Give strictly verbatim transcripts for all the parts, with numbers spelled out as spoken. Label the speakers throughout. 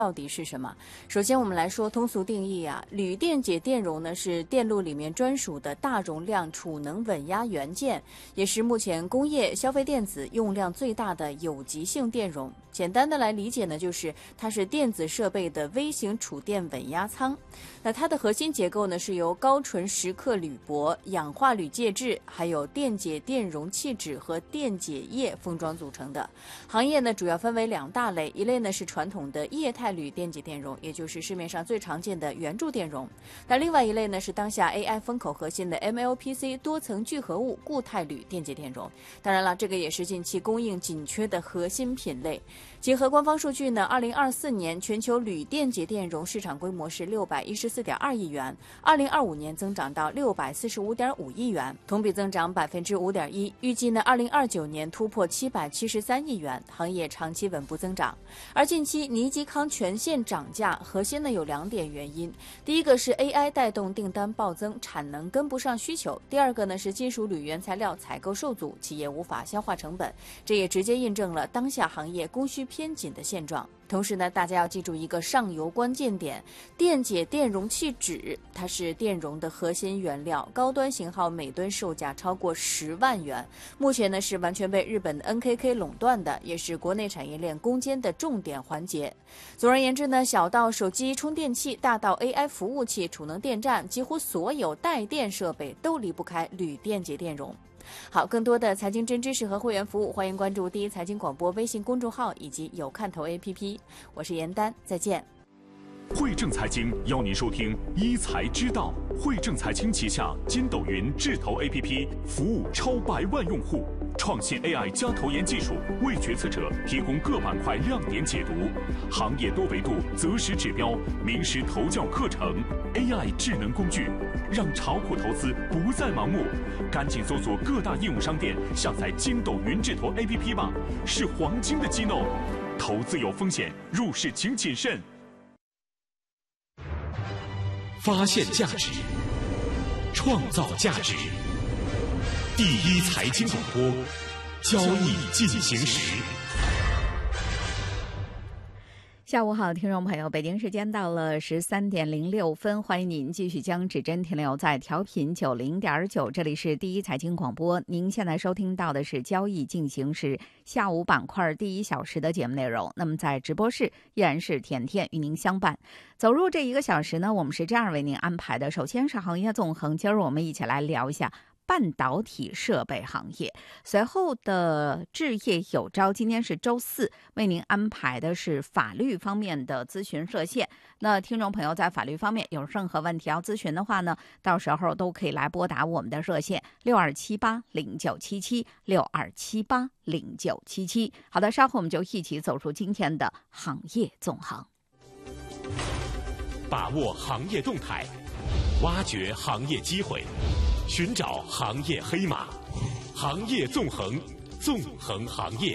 Speaker 1: 到底是什么？首先，我们来说通俗定义啊，铝电解电容呢是电路里面专属的大容量储能稳压元件，也是目前工业、消费电子用量最大的有极性电容。简单的来理解呢，就是它是电子设备的微型储电稳压舱。那它的核心结构呢是由高纯蚀刻铝箔、氧化铝介质，还有电解电容气质和电解液封装组成的。行业呢主要分为两大类，一类呢是传统的液态铝电解电容，也就是市面上最常见的圆柱电容。那另外一类呢是当下 A I 风口核心的 M L P C 多层聚合物固态铝电解电容。当然了，这个也是近期供应紧缺的核心品类。结合官方数据呢，二零二四年全球铝电解电容市场规模是六百一十四点二亿元，二零二五年增长到六百四十五点五亿元，同比增长百分之五点一。预计呢，二零二九年突破七百七十三亿元，行业长期稳步增长。而近期尼基康全线涨价，核心呢有两点原因：第一个是 A I 带动订单暴增，产能跟不上需求；第二个呢是金属铝原材料采购受阻，企业无法消化成本。这也直接印证了当下行业供需偏紧的现状。同时呢，大家要记住一个上游关键点，电解电容器酯，它是电容的核心原料，高端型号每吨售价超过十万元，目前呢是完全被日本的 N K K 垄断的，也是国内产业链攻坚的重点环节。总而言之呢，小到手机充电器，大到 A I 服务器、储能电站，几乎所有带电设备都离不开铝电解电容。好，更多的财经真知识和会员服务，欢迎关注第一财经广播微信公众号以及有看头 A P P。我是严丹，再见。
Speaker 2: 汇正财经邀您收听一财之道。汇正财经旗下筋斗云智投 A P P 服务超百万用户，创新 A I 加投研技术，为决策者提供各板块亮点解读，行业多维度择时指标，名师投教课程 ，A I 智能工具，让炒股投资不再盲目。赶紧搜索各大应用商店，下载筋斗云智投 A P P 吧，是黄金的机弄。投资有风险，入市请谨慎。
Speaker 3: 发现价值，创造价值。第一财经广播，交易进行时。
Speaker 4: 下午好，听众朋友，北京时间到了十三点零六分，欢迎您继续将指针停留在调频九零点九，这里是第一财经广播。您现在收听到的是交易进行时下午板块第一小时的节目内容。那么在直播室依然是甜甜与您相伴。走入这一个小时呢，我们是这样为您安排的：首先是行业纵横，今儿我们一起来聊一下半导体设备行业，随后的置业有招，今天是周四，为您安排的是法律方面的咨询热线。那听众朋友在法律方面有任何问题要咨询的话呢，到时候都可以来拨打我们的热线六二七八零九七七六二七八零九七七。好的，稍后我们就一起走入今天的行业纵横，
Speaker 3: 把握行业动态，挖掘行业机会，寻找行业黑马，行业纵横，纵横行业。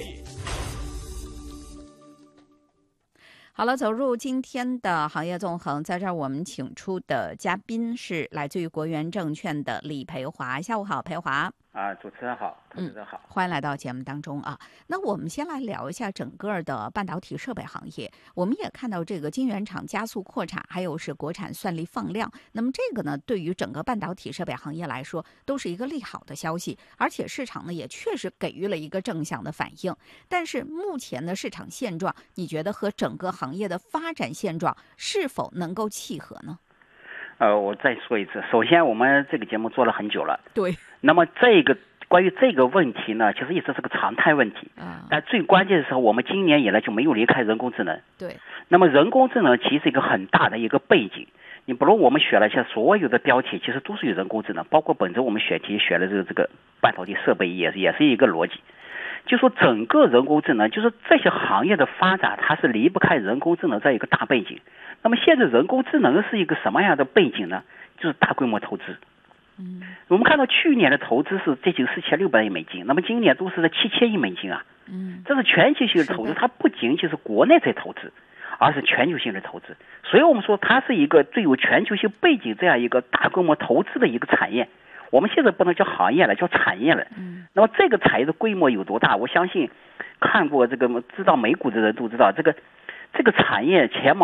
Speaker 4: 好了，走入今天的行业纵横，在这儿我们请出的嘉宾是来自于国元证券的李培华。下午好，培华。
Speaker 5: 啊，主持人好，投资者好、
Speaker 4: 嗯，欢迎来到节目当中啊。那我们先来聊一下整个的半导体设备行业。我们也看到这个晶圆厂加速扩产，还有是国产算力放量。那么这个呢，对于整个半导体设备行业来说，都是一个利好的消息，而且市场呢也确实给予了一个正向的反应。但是目前的市场现状，你觉得和整个行业的发展现状是否能够契合呢？
Speaker 5: 呃，我再说一次，首先我们这个节目做了很久了，
Speaker 4: 对。
Speaker 5: 那么这个关于这个问题呢，其实一直是个常态问题。
Speaker 4: 啊。
Speaker 5: 但最关键的时候，我们今年以来就没有离开人工智能。
Speaker 4: 对。
Speaker 5: 那么人工智能其实是一个很大的一个背景。你比如我们选了一下所有的标题，其实都是与人工智能，包括本周我们选题选的这个这个半导体设备也是也是一个逻辑。就说整个人工智能，就是这些行业的发展，它是离不开人工智能这样一个大背景。那么现在人工智能是一个什么样的背景呢？就是大规模投资。
Speaker 4: 嗯，
Speaker 5: 我们看到去年的投资是接近四千六百亿美金，那么今年都是在七千亿美金啊。
Speaker 4: 嗯，
Speaker 5: 这是全球性的投资，它不仅仅是国内在投资，而是全球性的投资。所以我们说它是一个最有全球性背景这样一个大规模投资的一个产业。我们现在不能叫行业了，叫产业了。
Speaker 4: 嗯，
Speaker 5: 那么这个产业的规模有多大？我相信看过这个知道美股的人都知道，这个这个产业前